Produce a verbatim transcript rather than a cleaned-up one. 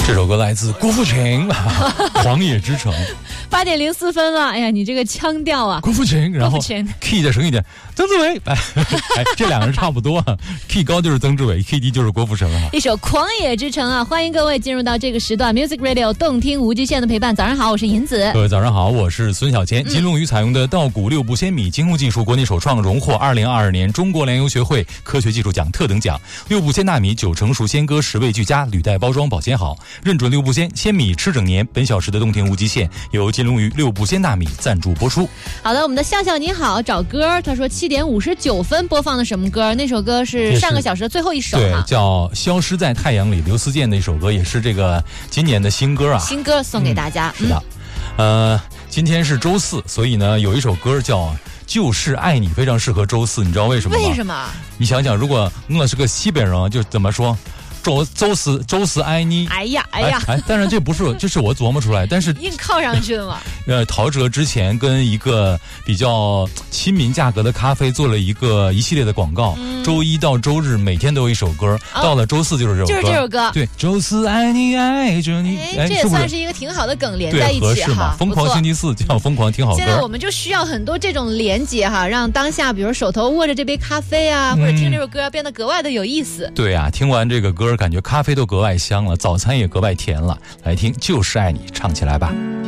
这首歌来自郭富城，《狂野之城》。 八点零四分了，哎呀，你这个腔调啊， 郭富城，然后郭富城 key 再升一点，曾志伟，哎，哎这两个人差不多 ，key 高就是曾志伟 ，key 低就是郭富城啊。 一首《狂野之城》啊，欢迎各位进入到这个时段 ，Music Radio 动听无极限的陪伴。早上好，我是银子。 各位早上好，我是孙小坚。金龙鱼采用的稻谷六步鲜米精烘技术，国内首创，荣获二零二二年中国粮油学会科学技术奖特等奖。六步鲜大米，九成熟鲜割，十味俱佳，履带包装保鲜好，认准六步鲜，鲜米吃整年。本小时的动听无极限由金龙鱼六步鲜大米赞助播出。 好的，我们的笑笑你好，找歌，他说七点五十九分播放的什么歌？那首歌是上个小时的最后一首对，叫《消失在太阳里》，刘思健的一首歌，也是这个今年的新歌啊。 新歌送给大家。 嗯、是的，嗯、呃，今天是周四，所以呢，有一首歌叫《就是爱你》，非常适合周四。你知道为什么吗？ 为什么？ 你想想，如果我是个西北人，就怎么说？周周四周四爱你， 哎呀哎呀， 哎，当然这不是，这是我琢磨出来，但是硬靠上去了嘛。 呃，陶喆之前跟一个比较亲民价格的咖啡做了一个一系列的广告，嗯、周一到周日每天都有一首歌，哦、到了周四就是这首歌， 就是这首歌。 对，周四爱你爱着你， 哎，这也算是一个挺好的梗连在一起哈。 疯狂星期四叫疯狂听好歌。 现在我们就需要很多这种连结哈，让当下比如手头握着这杯咖啡啊，嗯、或者听这首歌变得格外的有意思。 对啊，听完这个歌，感觉咖啡都格外香了，早餐也格外甜了。来听《就是爱你》，唱起来吧。